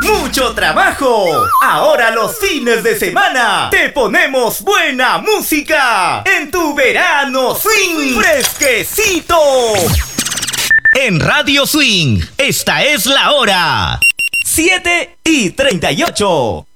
mucho trabajo. Ahora los fines de semana te ponemos buena música en tu verano swing fresquecito. En Radio Swing, esta es la hora. 7:38.